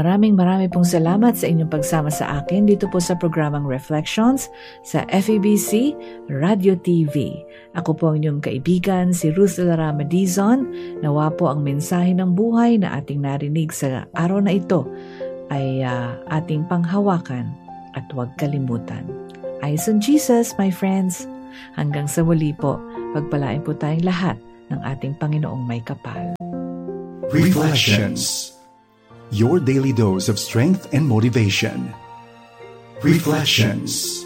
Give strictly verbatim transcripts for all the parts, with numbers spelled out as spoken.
Maraming maraming pong salamat sa inyong pagsama sa akin dito po sa programang Reflections sa F E B C Radio T V. Ako po ang inyong kaibigan, si Ruth Larama Dizon. Nawa po ang mensahe ng buhay na ating narinig sa araw na ito ay uh, ating panghawakan at huwag kalimutan. Eyes on Jesus, my friends. Hanggang sa muli po, pagpalain po tayong lahat ng ating Panginoong may kapal. Reflections. Your daily dose of strength and motivation. Reflections.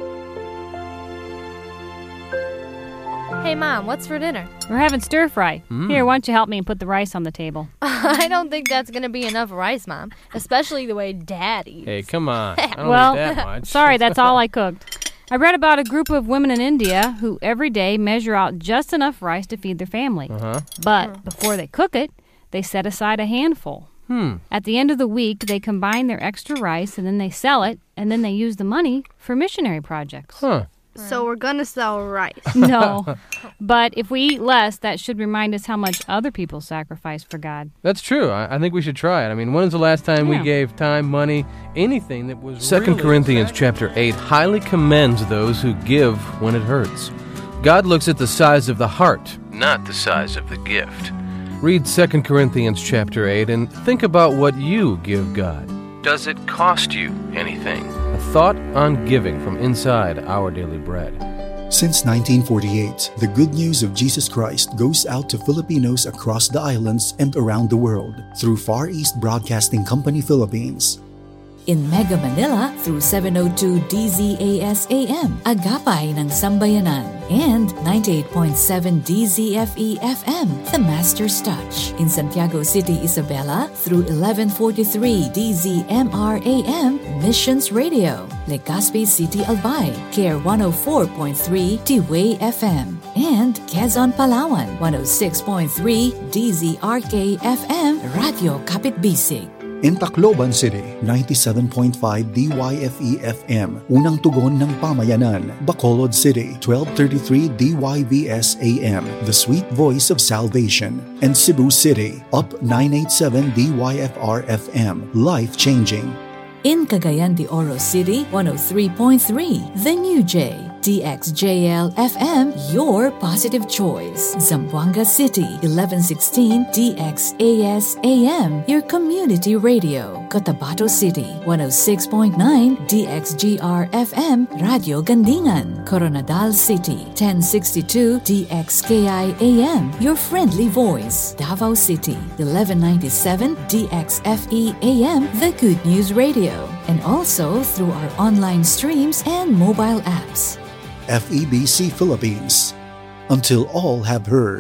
Hey, Mom, what's for dinner? We're having stir fry. Mm. Here, why don't you help me and put the rice on the table? I don't think that's going to be enough rice, Mom, especially the way Dad eats. Hey, come on. I don't well, eat that much. Sorry, that's all I cooked. I read about a group of women in India who every day measure out just enough rice to feed their family. Uh-huh. But before they cook it, they set aside a handful. Hmm. At the end of the week, they combine their extra rice and then they sell it, and then they use the money for missionary projects. Huh. So we're going to sell rice. No. But if we eat less, that should remind us how much other people sacrifice for God. That's true. I, I think we should try it. I mean, when was the last time Yeah. we gave time, money, anything that was Second really Corinthians sacrifice? chapter eight highly commends those who give when it hurts. God looks at the size of the heart, not the size of the gift. Read Second Corinthians chapter eight and think about what you give God. Does it cost you anything? A thought on giving from inside Our Daily Bread. Since nineteen forty-eight, the good news of Jesus Christ goes out to Filipinos across the islands and around the world through Far East Broadcasting Company Philippines. In Mega Manila through seven oh two D Z A S A M, Agapay ng Sambayanan, and ninety-eight point seven D Z F E F M, The Master's Touch. In Santiago City, Isabela through eleven forty-three D Z M R A M, Missions Radio. Legazpi City, Albay, K R one oh four point three T-Way F M. And Quezon, Palawan, one oh six point three D Z R K F M, Radio Kapitbisig. In Tacloban City, ninety-seven point five D Y F E F M, Unang Tugon ng Pamayanan. Bacolod City, twelve thirty-three D Y V S A M, The Sweet Voice of Salvation. And Cebu City, Up nine eighty-seven D Y F R F M, Life Changing. In Cagayan de Oro City, one oh three point three, The New J, D X J L F M, Your Positive Choice. Zamboanga City, eleven sixteen D X A S A M, Your Community Radio. Cotabato City, one oh six point nine D X G R F M, Radio Gandingan. Coronadal City, ten sixty-two D X K I A M, Your Friendly Voice. Davao City, eleven ninety-seven D X F E A M, The Good News Radio. And also through our online streams and mobile apps. F E B C Philippines. Until all have heard.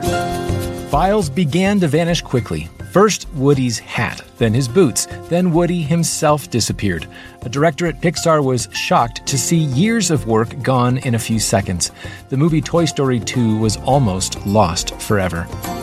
Files began to vanish quickly. First, Woody's hat, then his boots, then Woody himself disappeared. A director at Pixar was shocked to see years of work gone in a few seconds. The movie Toy Story two was almost lost forever.